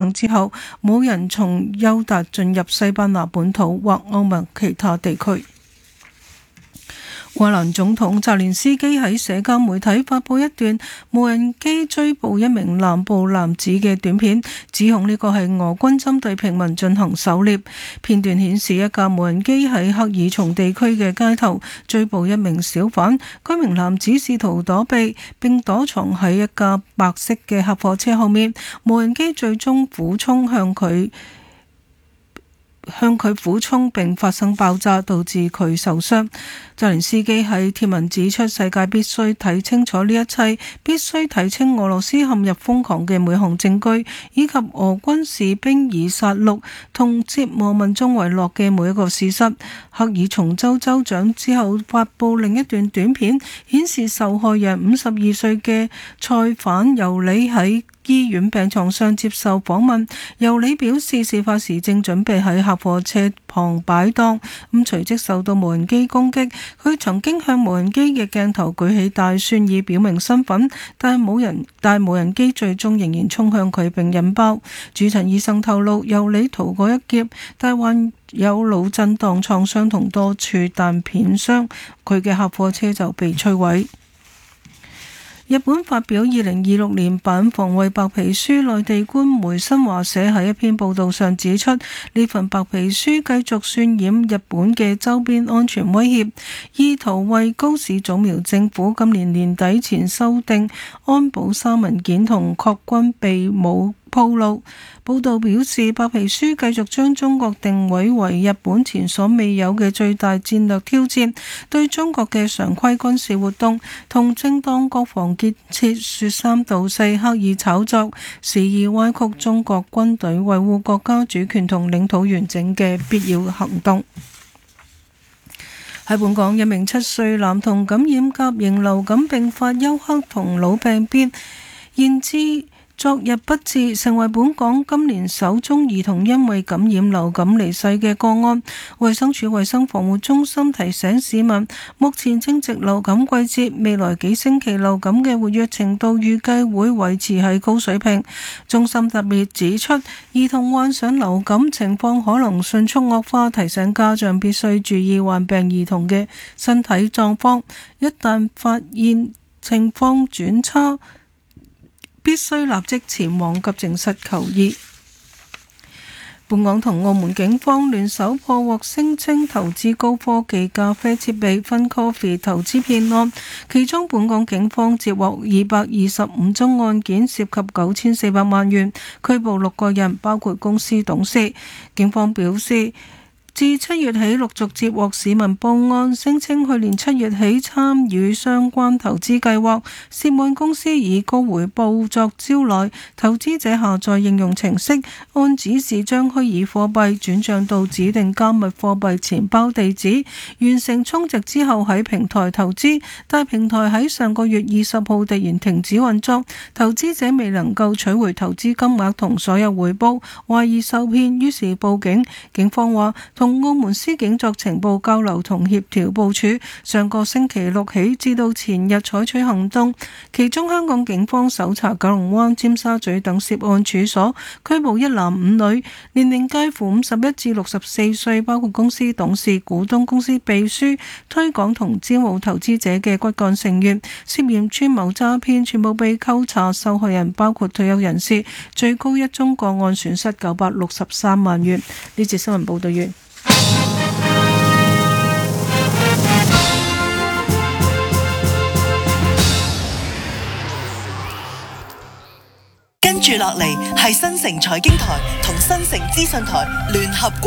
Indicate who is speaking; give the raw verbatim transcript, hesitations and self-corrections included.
Speaker 1: 長之後，冇人從優達進入西班牙本土或歐盟其他地區。烏克蘭總統澤連斯基喺社交媒體發布一段無人機追捕一名南部男子嘅短片，指控呢個係俄軍針對平民進行狩獵。片段顯示一架無人機喺赫爾松地區嘅街頭追捕一名小販，該名男子試圖躲避並躲藏喺一架白色嘅客貨車後面，無人機最終俯衝向佢。向佢俯衝並發生爆炸，導致佢受傷。澤連斯基喺貼文指出，世界必須睇清楚呢一切，必須睇清俄羅斯陷入瘋狂嘅每項證據，以及俄軍士兵以殺戮同折磨民眾為樂嘅每一個事實。赫爾松州州長之後發布另一段短片，顯示受害人五十二歲嘅菜販尤里喺醫院病床上接受訪問。尤里表示，事發時正準備喺客貨車旁擺檔，咁隨即受到無人機攻擊。佢曾經向無人機嘅鏡頭舉起大蒜以表明身份，但係冇人，但係無人機最終仍然衝向佢並引爆。主診醫生透露，尤里逃過一劫，但患有腦震盪創傷同多處彈片傷，佢嘅客貨車就被摧毀。日本發表二零二六年版防衛白皮書，內地官媒新華社喺一篇報道上指出，呢份白皮書繼續渲染日本嘅周邊安全威脅，意圖為高市早苗政府今年年底前修訂安保三文件同擴軍備武鋪路。報道表示，白皮書繼續將中國定位為日本前所未有嘅最大戰略挑戰，對中國嘅常規軍事活動同正當國防建設說三道四，刻意炒作，肆意歪曲中國軍隊維護國家主權同領土完整嘅必要行動。喺本港，一名七歲男童感染甲型流感並發休克同腦病變，現至昨日不治，成為本港今年首宗兒童因為感染流感離世嘅個案。衛生署衛生防護中心提醒市民，目前正值流感季節，未來幾星期流感嘅活躍程度預計會維持喺高水平。中心特別指出，兒童患上流感情況可能迅速惡化，提醒家長必須注意患病兒童嘅身體狀況，一旦發現情況轉差，必須立即前往急症室求醫。本港同澳門警方聯手破獲聲稱投資高科技咖啡設備 FunCoffee 投資騙案，其中本港警方接獲二百二十五宗案件，涉及九千四百萬元，拘捕六個人，包括公司董事。警方表示，自七月起陸續接獲市民報案，聲稱去年七月起參與相關投資計劃，涉案公司以高回報作招來，投資者下載應用程式，按指示將虛擬貨幣轉帳到指定加密貨幣錢包地址，完成充值之後喺平台投資，但平台喺上個月二十號突然停止運作，投資者未能夠取回投資金額同所有回報，懷疑受騙，於是報警。警方話同澳門司警作情報交流同協調部署，上個星期六起至到前日採取行動，其中香港警方搜查九龍灣、尖沙咀等涉案處所，拘捕一男五女，年齡介乎五十一至六十四歲，包括公司董事、股東、公司秘書、推廣同招募投資者嘅骨幹成員，涉嫌串謀詐騙，全部被扣查，受害人包括退休人士，最高一宗個案損失九百六十三萬元。呢節新聞報道完。
Speaker 2: 跟住落嚟係新城財經台同新城資訊台聯合廣